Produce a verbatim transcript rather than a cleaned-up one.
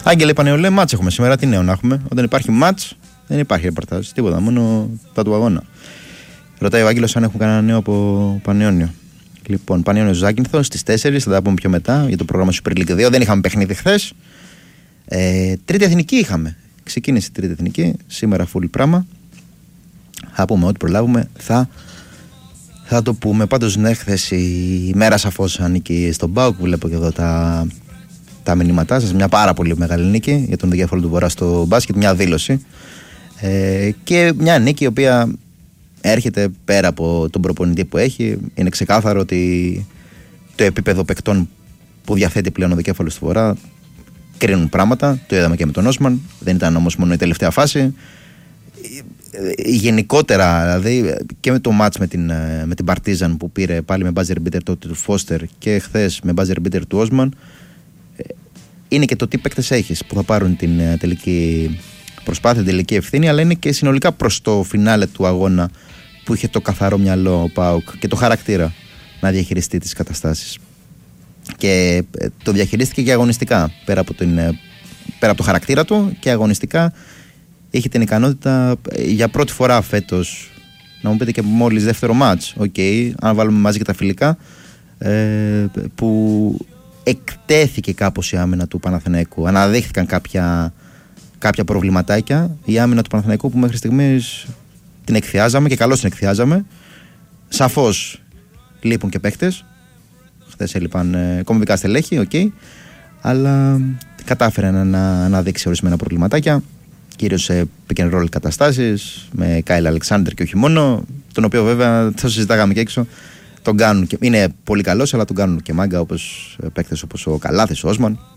Άγγελε Πανεολέ, μάτς έχουμε σήμερα. Τι νέο να έχουμε? Όταν υπάρχει μάτς, δεν υπάρχει ρεπορτάζ. Τίποτα, μόνο τα του αγώνα. Ρωτάει ο Άγγελος αν έχουν κανένα νέο από Πανιόνιο. Λοιπόν, Πανιόνιο Ζάκυνθο στις τέσσερις, θα τα πούμε πιο μετά για το πρόγραμμα Super League δύο. Δεν είχαμε παιχνίδι χθες. Ε, τρίτη εθνική είχαμε. Ξεκίνησε η τρίτη εθνική. Σήμερα full πράγμα. Θα πούμε ό,τι προλάβουμε. Θα, θα το πούμε. Πάντως, ναι, χθες η μέρα σαφώς ανήκει στον ΠΑΟΚ. Βλέπω και εδώ τα, τα μηνύματά σας. Μια πάρα πολύ μεγάλη νίκη για τον Δικέφαλο του Βορρά στο μπάσκετ. Μια δήλωση. Ε, και μια νίκη η οποία έρχεται πέρα από τον προπονητή που έχει. Είναι ξεκάθαρο ότι το επίπεδο παικτών που διαθέτει πλέον ο Δικέφαλος του Βορρά κρίνουν πράγματα. Το είδαμε και με τον Όσμαν. Δεν ήταν όμως μόνο η τελευταία φάση. Γενικότερα, δηλαδή, και με το μάτς με την, με την Παρτίζαν που πήρε πάλι με buzzer beater τότε του Φώστερ και χθες με buzzer beater του Όσμαν, είναι και το τι παίκτες έχεις που θα πάρουν την τελική προσπάθεια, την τελική ευθύνη, αλλά είναι και συνολικά προς το φινάλε του αγώνα που είχε το καθαρό μυαλό ο ΠΑΟΚ και το χαρακτήρα να διαχειριστεί τις καταστάσεις. Και το διαχειρίστηκε και αγωνιστικά, πέρα από, την, πέρα από το χαρακτήρα του, και αγωνιστικά είχε την ικανότητα για πρώτη φορά φέτος, να μου πείτε και μόλις δεύτερο μάτς, okay, αν βάλουμε μαζί και τα φιλικά, ε, που εκτέθηκε κάπως η άμυνα του Παναθηναϊκού. Αναδείχθηκαν κάποια, κάποια προβληματάκια. Η άμυνα του Παναθηναϊκού που μέχρι στιγμής την εκθιάζαμε και καλώς την εκθιάζαμε. Σαφώς λείπουν και παίχτες. Χθες έλειπαν ε, κομβικά στελέχη, okay, αλλά κατάφερε να, να, να δείξει ορισμένα προβληματάκια, κυρίως σε pick and roll καταστάσεις με Κάιλ Αλεξάνδρ και όχι μόνο, τον οποίο βέβαια θα συζητάγαμε και έξω. Τον κάνουν και, είναι πολύ καλός, αλλά τον κάνουν και μάγκα, όπως παίκτες όπως ο Καλάθης, ο Όσμαν,